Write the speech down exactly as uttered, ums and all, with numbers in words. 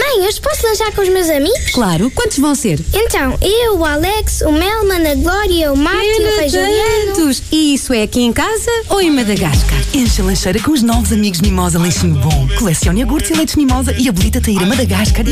Mãe, hoje posso lanchar com os meus amigos? Claro, quantos vão ser? Então, eu, o Alex, o Melman, a Glória, o Márcio, o Rei Juliano. Tantos! E isso é aqui em casa ou em Madagascar? Enche a lancheira com os novos amigos Mimosa Lanchinho Bom. Colecione iogurtes e leites Mimosa e habilita-te a ir a Madagascar